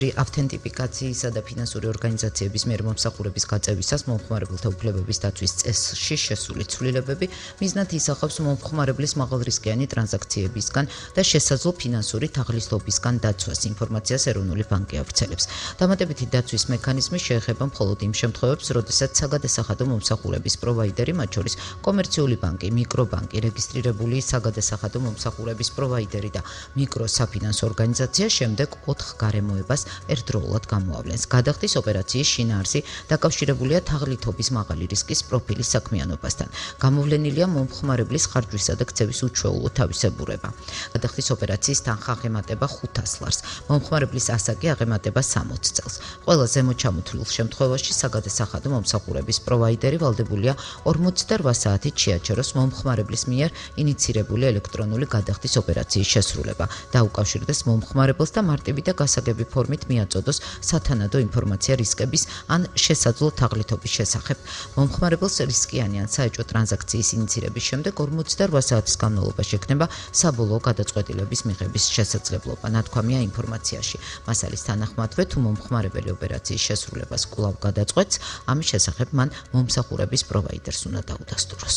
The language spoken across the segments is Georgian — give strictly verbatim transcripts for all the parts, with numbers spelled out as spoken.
ავთენტიფიკაციისა და ფინანსური ორგანიზაციების მიერ მომსახურების გაწევისას მომხმარებელთა უფლებების დაცვის წესში შესული ცვლილებები მიზნად ისახავს მომხმარებლის მაღალრისკიანი ტრანზაქციებისგან და შესაძლო ფინანსური თაღლითობისგან დაცვას ინფორმაციას ეროვნული ბანკი ავრცელებს. დამატებითი დაცვის მექანიზმი შეეხება მხოლოდ იმ შემთხვევებს, როდესაც საგადასახადო მომსახურების პროვაიდერი, მათ შორის კომერციული ბანკი, მიკრობანკი, რეგისტრირებული საგადასახადო მომსახურების პროვაიდერი და მიკროსაფინანსო ორგანიზაცია შემდეგ ოთხ გარემოებას ერთდროულად გამოავლენს. გადახდის ოპერაციის შინაარსი დაკავშირებულია თაღლითობის მაღალი რისკის პროფილის საქმიანობასთან. გამოვლენილია მომხმარებლის ხარჯვისა და ქცევის უჩვეულო თავისებურება. გადახდის ოპერაციის თანხა აღემატება ხუთას ლარს. მომხმარებლის ასაკი აღემატება სამოც წელს. ყველა ზემოჩამოთვლილ შემთხვევაში საგადასახადო მომსახურების პროვაიდერი ვალდებულია ორმოცდარვა საათით შეაჩეროს მომხმარებლის მიერ ინიცირებული ელექტრონული გადახდის ოპერაციის შესრულება და უკავშირდეს მომხმარებელს და მარტივი და გასაგები ფორმით მიაწოდოს სათანადო ინფორმაცია რისკების ან შესაძლო თაღლითობის შესახებ. მომხმარებელს რისკიანი ან საეჭვო ტრანზაქციის ინიცირების შემდეგ ორმოცდარვა საათის განმავლობაში ექნება საბოლოო გადაწყვეტილების მიღების შესაძლებლობა. ნათქვამია ინფორმაციაში. მასალის თანახმადვე, თუ მომხმარებელი ოპერაციის შესრულებას კვლავ გადაწყვეტს, ამის შესახებ მან მომსახურების პროვაიდერს უნდა დაუდასტუროს.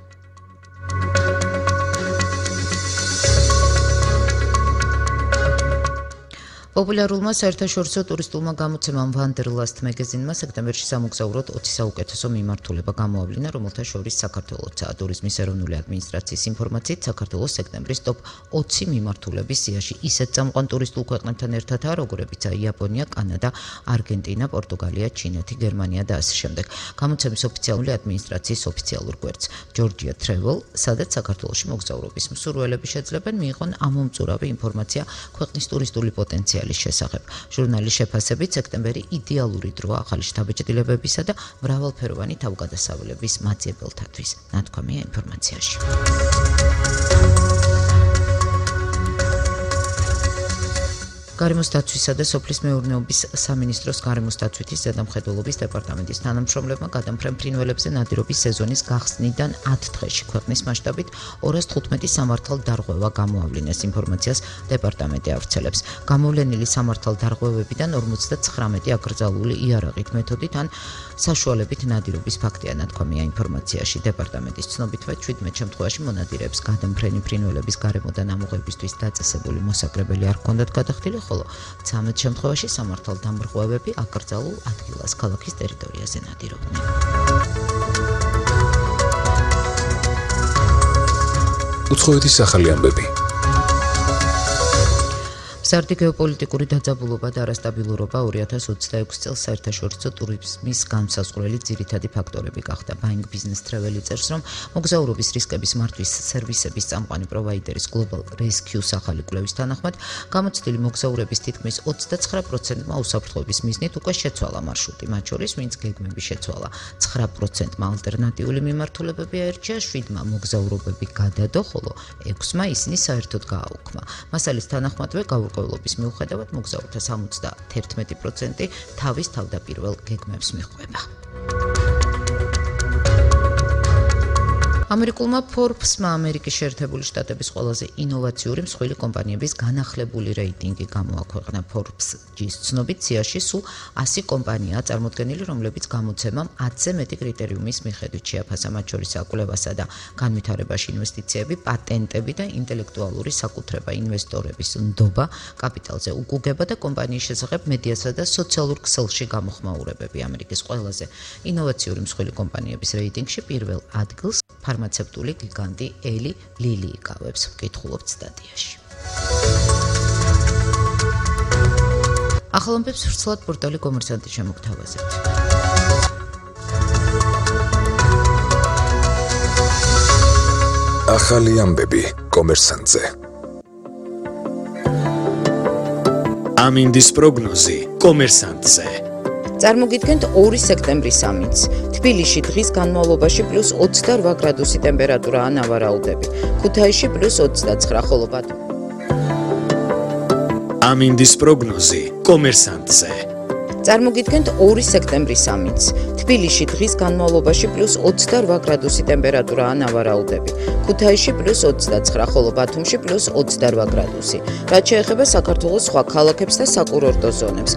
პოპულარულმა საერთაშორისო ტურისტულმა გამოცემამ Wanderlust მაგაზინმა სექტემბერში სამოგზაუროდ ოცი საუკეთესო მიმართულება გამოავლინა, რომელთა შორის საქართველოსაა. ტურიზმის ეროვნული ადმინისტრაციის ინფორმაციით, საქართველოს სექტემბრის ტოპ ოცი მიმართულების სიაში ისეთ წამყვან ტურისტულ ქვეყნებთან ერთადაა, როგორებიცაა იაპონია, კანადა, არგენტინა, პორტუგალია, ჩინეთი, გერმანია და ასე შემდეგ. გამოცემის ოფიციალური ადმინისტრაციის ოფიციალურ გვერდს Georgia Travel, სადაც საქართველოში მოგზაურობის მსურველები შეძლებენ მიიღონ ამომწურავი ინფორმაცია ქვეყნის ტურისტული პოტენციალის შესახებ. ჟურნალის შეფასებით, სექტემბერი იდეალური დროა ახალი შთაბეჭდილებებისა და მრავალფეროვანი თავგადასავლების მაძიებელთათვის. ნათქვამია ინფორმაციაში. გარემოს დაცვისა და სოფლის მეურნეობის სამინისტროს გარემოს დაცვითის ზედამხედველობის დეპარტამენტის თანამშრომლებმა გადამფრენ ფრინველებზე ნადირობის სეზონის გახსნიდან ათ დღეში ქვეყნის მასშტაბით ორას თხუთმეტი სამართალ დარღვევა გამოავლინეს. ინფორმაციას დეპარტამენტი ავრცელებს. გამოვლენილი სამართალ დარღვევებიდან ორმოცდაცხრამეტი აკრძალული იარაღით მეთოდით ან საშუალებით ნადირობის ფაქტია. ნათქვამია ინფორმაციაში. დეპარტამენტის ცნობითვე ჩვიდმეტ შემთხვევაში მონადირეებს გადამფრენი ფრინველების გარემოდან ამოღებისთვის დაწესებული მოსაკრებელი არ ჰქონდათ გადახდილი, ხოლო ცამეტ შემთხვევაში სამართალ დამრღვევები აკრძალულ ადგილას ქალაქის ტერიტორიაზე ნადირობდნენ. უცხოეთის ახალი ამბები. მზარდი გეოპოლიტიკური დაძაბულობა და არასტაბილურობა ორი ათას ოცდაექვსი წელს საერთაშორისო ტურიზმის განმსაზღვრელი ძირითადი ფაქტორები გახდა. Buying Business Travel წერს, რომ მოგზაურობის რისკების მართვის სერვისების წამყვანი პროვაიდერის Global Rescue-ს ახალი კვლევის თანახმად, გამოცდილი მოგზაურების თითქმის ოცდაცხრა პროცენტმა უსაფრთხოების მიზნით უკვე შეცვალა მარშრუტი, მათ შორის ვინც გეგმები შეცვალა. ცხრა პროცენტმა ალტერნატიული მიმართულებები აერჩია, შვიდმა მოგზაურობები გადადო, ხოლო ექვსმა ისინი საერთოდ გააუქმა. მასალის თანახმადვე გაურკვევლობის მიუხედავად მოგზაურთა სამოცდაათერთმეტი პროცენტი თავის თავდაპირველ გეგმებს მიჰყვება. ამერიკულმა Forbes-მა ამერიკის შეერთებული შტატების ყველაზე ინოვაციური მსხვილი კომპანიების განახლებული რეიტინგი გამოაქვეყნა. Forbes-ის ცნობით, სიაში სულ ასი კომპანიაა წარმოდგენილი, რომლებიც გამოცემამ ათზე მეტი კრიტერიუმის მიხედვით შეაფასა, მათ შორისაა კვლევასა და განვითარებაში ინვესტიციები, პატენტები და ინტელექტუალური საკუთრება, ინვესტორების ნდობა, კაპიტალზე უკუგება და კომპანიის შესახებ მედიასა და სოციალურ ქსელში გამოხმაურებები. ამერიკის ყველაზე ინოვაციური მსხვილი კომპანიების რეიტინგში პირველ ადგილს ფარმაცევტული გიგანტი Eli Lilly იკავებს. ვკითხულობთ სტატიაში. ახალ ამბებს ვრცლად პორტალი კომერსანტი შემოგთავაზებთ. ახალი ამბები კომერსანტზე. ამინდის პროგნოზი კომერსანტზე. წარმოგიდგენთ ორი სექტემბრის ამინდს. თბილისში დღის განმავლობაში პლუს ოცდარვა გრადუსი ტემპერატურაა ნავარაუდები. ქუთაისში პლუს ოცდაცხრა, ხოლო ბათუმ. ამინდის პროგნოზი კომერსანტზე. წარმოგიდგენთ ორი სექტემბრის ამინდს. თბილისში დღის განმავლობაში პლუს ოცდარვა გრადუსი ტემპერატურაა ნავარაუდები. ქუთაისში პლუს ოცდაცხრა, ხოლო ბათუმში პლუს ოცდარვა გრადუსი. რაც შეეხება საქართველოს სხვა ქალაქებს და საკურორტო ზონებს,